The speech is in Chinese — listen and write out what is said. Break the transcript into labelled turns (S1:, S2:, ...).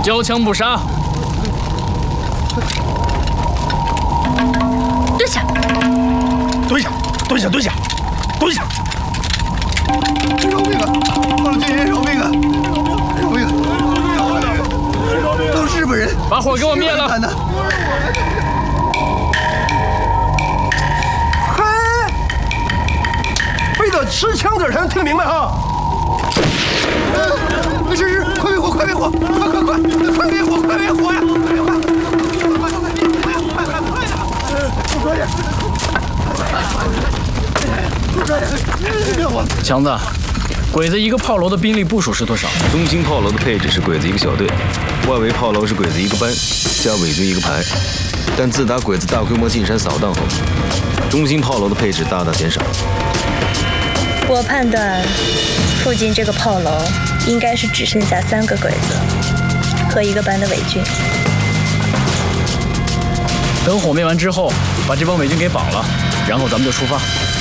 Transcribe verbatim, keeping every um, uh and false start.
S1: 交枪不杀。
S2: 蹲下，
S3: 蹲下，蹲下，蹲下，蹲下。
S4: 饶命啊！老军爷，饶命啊！饶命！饶命！都是日本人，
S1: 把火给我灭了！
S3: 嘿，非得吃枪子才能听明白哈！
S4: 是是，快灭火，快灭火，快快快，快灭火，快灭火呀！快快快快快快快点！不可以！不可以！灭火！
S1: 强子，鬼子一个炮楼的兵力部署是多少？
S5: 中心炮楼的配置是鬼子一个小队，外围炮楼是鬼子一个班，加伪军一个排。但自打鬼子大规模进山扫荡后，中心炮楼的配置大大减少。
S2: 我判断，附近这个炮楼应该是只剩下三个鬼子和一个班的伪军。
S1: 等火灭完之后，把这帮伪军给绑了，然后咱们就出发。